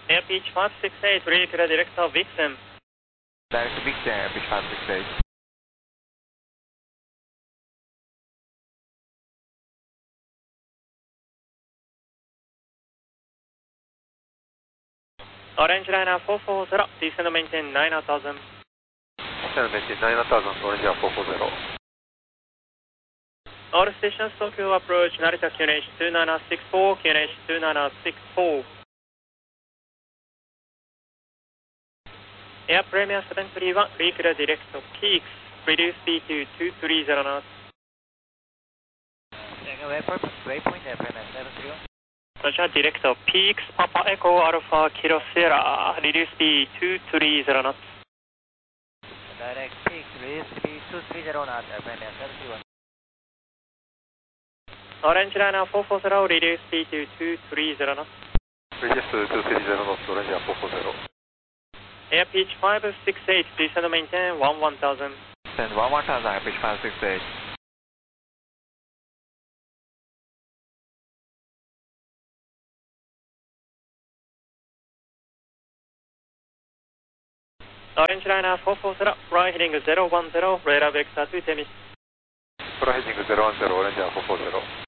Air Beach 568, ready to direct of Vixen. Direct to Vixen, Air Beach 568. Orange liner 440, descend maintain 9000. Descend maintain 9000, Orange liner 440. All stations Tokyo approach Narita QNH 2764, QNH 2764. Air Premier 731, reclear direct of Peaks, reduce speed to 230 knots. Waypoint Air Premier 731. Roger, direct of Peaks, Papa Echo Alpha Kilo Sierra, reduce speed 230 knots. Direct Peaks, reduce speed 230 knots, Air Premier 731. Orange liner 440, reduce speed to 230 knots. Reduce to 230 knots, Orange liner 440. Air pitch 568, descend maintain 11,000. Descend 11,000, Air pitch 568. Orange liner 440, right heading 010, radar vector to Temis. Right heading 010, Orange liner 440.